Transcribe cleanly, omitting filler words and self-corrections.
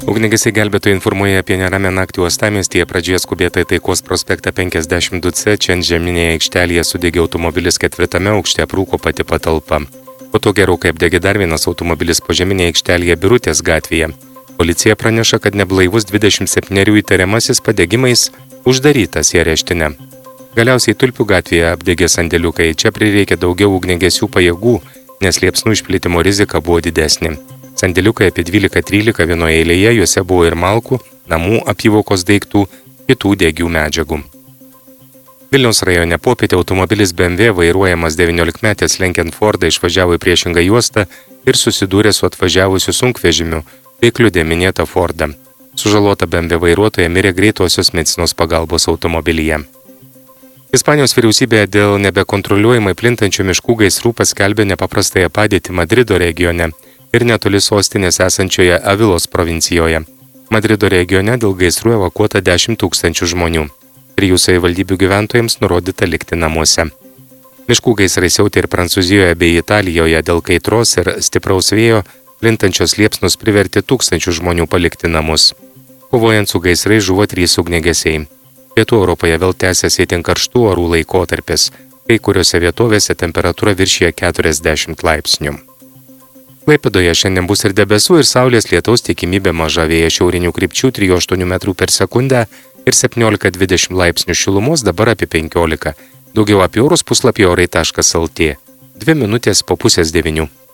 Ugniagesiai gelbėtojai informuoja apie neramią naktį uostamiestyje, pradžioje skubėta į Taikos prospektą 52C, čia ant žeminėje aikštelėje sudegė automobilis 4 aukšte, aprūko pati patalpa. Po to gerokai apdegė dar vienas automobilis požeminėje aikštelėje Birutės gatvėje. Policija praneša, kad neblaivus 27 įtariamasis padegimais uždarytas į areštinę. Galiausiai Tulpių gatvėje apdegė sandėliukai, čia prireikė daugiau ugniagesių pajėgų, nes liepsnų išplitimo rizika buvo didesnė. Sandėliukai apie 12-13 vienoje eilėje, juose buvo ir malkų, namų apyvokos daiktų, kitų degių medžiagų. Vilniaus rajone popietę automobilis BMW vairuojamas 19-metės lenkiant Fordą išvažiavo į priešingą juostą ir susidūrė su atvažiavusiu sunkvežimiu, bei kliudė minėtą Fordą. Sužalota BMW vairuotoja mirė greitosios medicinos pagalbos automobilyje. Ispanijos vyriausybė dėl nebekontroliuojamai plintančių miškų gaisrų paskelbė nepaprastąją padėtį Madrido regione ir netoli sostinės esančioje Avilos provincijoje. Madrido regione dėl gaisrų evakuota 10 000 žmonių. 3 savivaldybių gyventojams nurodyta likti namuose. Miškų gaisrai siautė ir Prancūzijoje bei Italijoje dėl kaitros ir stipraus vėjo, plintančios liepsnos privertė 1000 žmonių palikti namus. Kovojant su gaisrai žuvo 3 ugniagesiai. Pietų Europoje vėl tęsiasi itin karštų orų laikotarpis, kai kuriuose vietovėse temperatūra viršija 40 laipsnių. Klaipėdoje šiandien bus ir debesų, ir saulės, lietaus tikimybė maža, vėjas šiaurinių krypčių 3-8 metrų per sekundę ir 17-20 laipsnių šilumos, dabar apie 15. Daugiau apie orus puslapyje orai.lt. 2 minutės po 8:30.